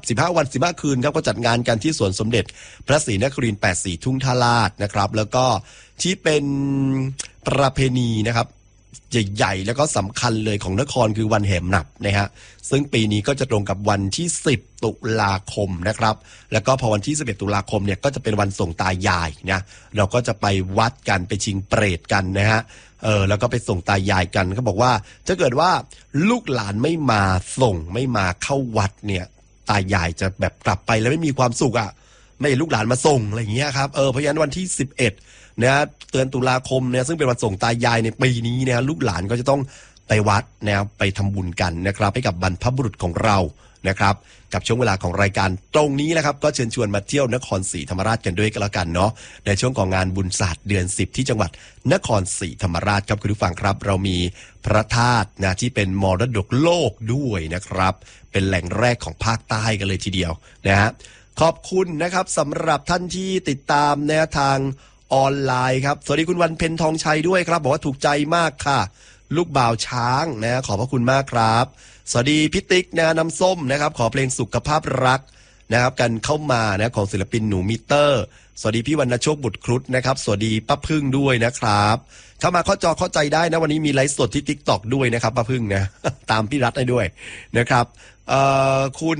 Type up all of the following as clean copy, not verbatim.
15 วัน15 คืนครับก็จัดงานกันที่สวนสมเด็จพระศรีนครินทร์84 ทุ่งท่าลาดนะครับแล้วก็ที่เป็นประเพณีนะครับใหญ่ๆแล้วก็สำคัญเลยของนครคือวันแห่หนับนะฮะซึ่งปีนี้ก็จะตรงกับวันที่10 ตุลาคมนะครับแล้วก็พอวันที่11 ตุลาคมเนี่ยก็จะเป็นวันส่งตายายนะเราก็จะไปวัดกันไปชิงเปรตกันนะฮะแล้วก็ไปส่งตายายกันเขาบอกว่าถ้าเกิดว่าลูกหลานไม่มาส่งไม่มาเข้าวัดเนี่ยตายายจะแบบกลับไปแล้วไม่มีความสุขอ่ะไม่ลูกหลานมาส่งอะไรอย่างเงี้ยครับเพราะฉะนั้นวันที่11นะเตือนตุลาคมเนี่ยซึ่งเป็นวันส่งตายายในปีนี้นะลูกหลานก็จะต้องไปวัดนะไปทำบุญกันนะครับให้กับบรรพบุรุษของเรานะครับกับช่วงเวลาของรายการตรงนี้นะครับก็เชิญชวนมาเที่ยวนครศรีธรรมราชกันด้วยกันแล้วกันเนาะในช่วงของงานบุญศาสตร์เดือน10ที่จังหวัดนครศรีธรรมราชครับคุณผู้ฟังครับเรามีพระธาตุนะที่เป็นมรดกโลกด้วยนะครับเป็นแหล่งแรกของภาคใต้กันเลยทีเดียวนะฮะขอบคุณนะครับสำหรับท่านที่ติดตามแนวทางออนไลน์ครับสวัสดีคุณวันเพ็ญทองชัยด้วยครับบอกว่าถูกใจมากค่ะลูกบ่าวช้างนะขอบพระคุณมากครับสวัสดีพิติกนะน้ำส้มนะครับขอเพลงสุขภาพรักนะครับกันเข้ามานะของศิลปินหนูมิเตอร์สวัสดีพี่วรรณโชคบุตรครุฑนะครับสวัสดีป้าพึ่งด้วยนะครับเข้ามาเข้าใจได้นะวันนี้มีไลฟ์สดที่ TikTok ด้วยนะครับป้าพึ่งนะ ตามพี่รัฐให้ด้วยนะครับคุณ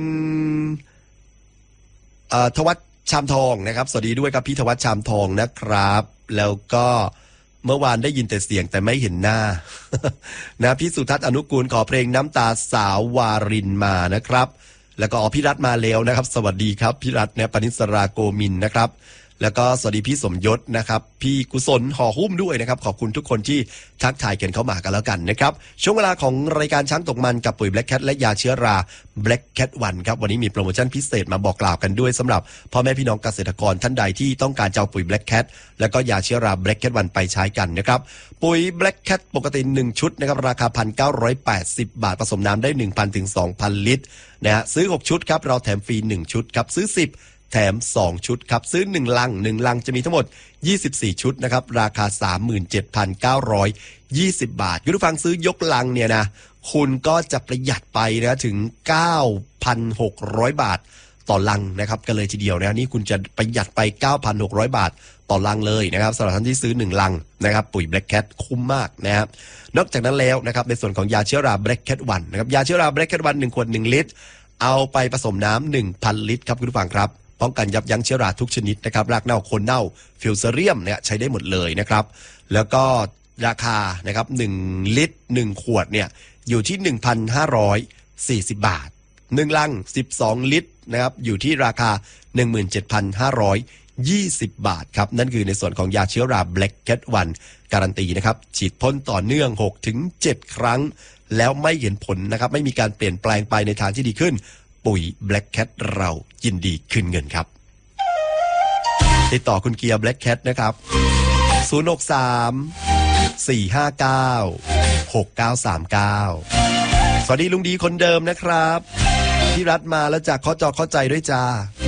ทวัชชามทองนะครับสวัสดีด้วยครับพี่ทวัชชามทองนะครับแล้วก็เมื่อวานได้ยินแต่เสียงแต่ไม่เห็นหน้า นะพี่สุทัศน์อนุกูลขอเพลงน้ำตาสาววารินมานะครับแล้วก็พี่รัฐมาแล้วนะครับสวัสดีครับพี่รัฐเนี่ยปณิสราโกมินนะครับแล้วก็สวัสดีพี่สมยศนะครับพี่กุศลห่อหุ้มด้วยนะครับขอบคุณทุกคนที่ทักทายกันเข้ามากันแล้วกันนะครับช่วงเวลาของรายการช้างตกมันกับปุ๋ย Black Cat และยาเชื้อรา Black Cat 1ครับวันนี้มีโปรโมชั่นพิเศษมาบอกกล่าวกันด้วยสำหรับพ่อแม่พี่น้องเกษตรกรท่านใดที่ต้องการจะเอาปุ๋ย Black Cat แล้วก็ยาเชื้อรา Black Cat 1ไปใช้กันนะครับปุ๋ย Black Cat ปกติ1ชุดนะครับราคา 1,980 บาทผสมน้ำได้ 1,000 ถึง 2,000 ลิตรนะฮะซื้อ6ชุดครับเราแถมฟรี1ชุดครับซื้อ10แถม2ชุดครับซื้อ1ลัง1ลังจะมีทั้งหมด24ชุดนะครับราคา 37,920 บาทคุณผู้ฟังซื้อยกลังเนี่ยนะคุณก็จะประหยัดไปนะถึง 9,600 บาทต่อลังนะครับกันเลยทีเดียวนะนี่คุณจะประหยัดไป 9,600 บาทต่อลังเลยนะครับสำหรับท่านที่ซื้อ1ลังนะครับปุ๋ย Black Cat คุ้มมากนะครับนอกจากนั้นแล้วนะครับในส่วนของยาเชื้อรา Black Cat 1นะครับยาเชื้อรา Black Cat 1 1 ขวด 1 ลิตรเอาไปผสมน้ำ 1,000 ลิตรครับคุณผู้ฟังครับป้องกันยับยั้งเชื้อราทุกชนิดนะครับรากเน่าโคนเน่าฟิวเซเรียมเนี่ยใช้ได้หมดเลยนะครับแล้วก็ราคานะครับ1ลิตร1ขวดเนี่ยอยู่ที่ 1,540 บาท1ลัง12ลิตรนะครับอยู่ที่ราคา 17,520 บาทครับนั่นคือในส่วนของยาเชื้อรา Black Cat 1การันตีนะครับฉีดพ่นต่อเนื่อง 6-7 ครั้งแล้วไม่เห็นผลนะครับไม่มีการเปลี่ยนแปลงไปในทางที่ดีขึ้นปุ๋ย Black Cat เรายินดีคืนเงินครับติดต่อคุณเกียร์ Black Cat นะครับ063-459-6939สวัสดีลุงดีคนเดิมนะครับพี่รัฐมาแล้วจากเข้าใจด้วยจ้า